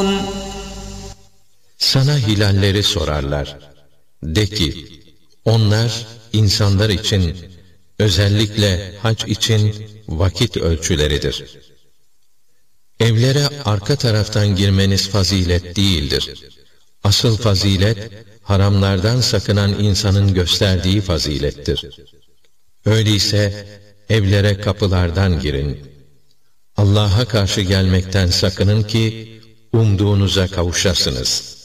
Sana hilalleri sorarlar. De ki, onlar insanlar için, özellikle hac için vakit ölçüleridir. Evlere arka taraftan girmeniz fazilet değildir. Asıl fazilet, haramlardan sakınan insanın gösterdiği fazilettir. Öyleyse evlere kapılardan girin. Allah'a karşı gelmekten sakının ki umduğunuza kavuşasınız.